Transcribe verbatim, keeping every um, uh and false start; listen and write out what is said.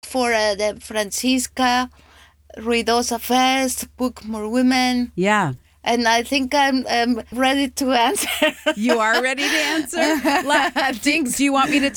for uh, the Francisca Ruidosa Fest, Book More Women. Yeah. And I think I'm, I'm ready to answer. You are ready to answer? La- do, do you want me to